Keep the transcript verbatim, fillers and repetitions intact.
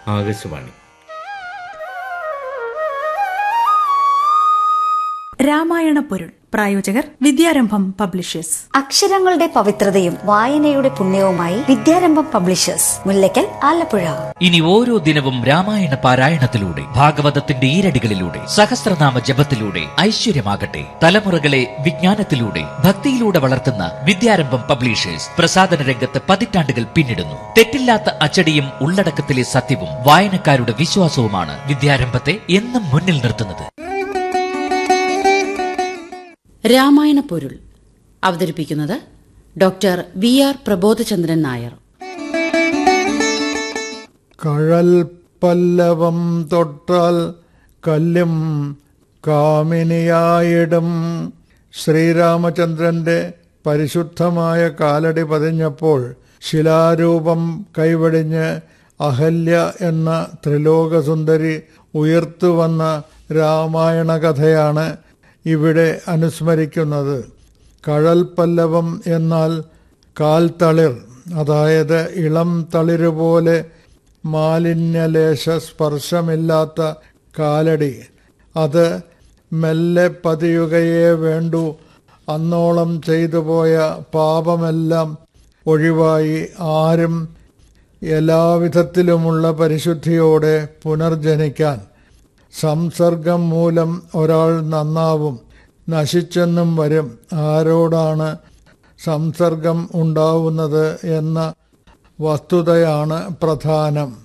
ആകാശവാണി. രാമായണ പൊരുൾ. പ്രായോജകർ വിദ്യാരംഭം പബ്ലിഷേഴ്സ്. അക്ഷരങ്ങളുടെ പവിത്രതയും വായനയുടെ പുണ്യവുമായി വിദ്യാരംഭം പബ്ലിഷേഴ്സ്, മുല്ലയ്ക്കൽ, ആലപ്പുഴ. ഇനി ഓരോ ദിനവും രാമായണ പാരായണത്തിലൂടെ, ഭാഗവതത്തിന്റെ ഈരടികളിലൂടെ, സഹസ്രനാമ ജപത്തിലൂടെ ഐശ്വര്യമാകട്ടെ. തലമുറകളെ വിജ്ഞാനത്തിലൂടെ, ഭക്തിയിലൂടെ വളർത്തുന്ന വിദ്യാരംഭം പബ്ലിഷേഴ്സ് പ്രസാധന രംഗത്ത് പതിറ്റാണ്ടുകൾ പിന്നിടുന്നു. തെറ്റില്ലാത്ത അച്ചടിയും ഉള്ളടക്കത്തിലെ സത്യവും വായനക്കാരുടെ വിശ്വാസവുമാണ് വിദ്യാരംഭത്തെ എന്നും മുന്നിൽ നിർത്തുന്നത്. രാമായണ പൊരുൾ അവതരിപ്പിക്കുന്നത് doctor V R Prabodhachandran Nair. കഴൽ പല്ലവം തൊട്ടാൽ കല്ലും കാമിനിയായിടും. ശ്രീരാമചന്ദ്രന്റെ പരിശുദ്ധമായ കാലടി പതിഞ്ഞപ്പോൾ ശിലാരൂപം കൈവടിഞ്ഞ് അഹല്യ എന്ന ത്രിലോകസുന്ദരി ഉയർത്തുവന്ന രാമായണ കഥയാണ് ഇവിടെ അനുസ്മരിക്കുന്നത്. കഴൽ പല്ലവം എന്നാൽ കാൽത്തളിർ, അതായത് ഇളം തളിരുപോലെ മാലിന്യലേശ സ്പർശമില്ലാത്ത കാലടി. അത് മെല്ലെ പതിയുകയേ വേണ്ടൂ. അന്നോളം ചെയ്തുപോയ പാപമെല്ലാം ഒഴിവായി ആരും എല്ലാവിധത്തിലുമുള്ള പരിശുദ്ധിയോടെ പുനർജനിക്കാൻ. സംസർഗം മൂലം ഒരാൾ നന്നാവും, നശിച്ചെന്നും വരും. ആരോടാണ് സംസർഗം ഉണ്ടാവുന്നത് എന്ന വസ്തുതയാണ് പ്രധാനം.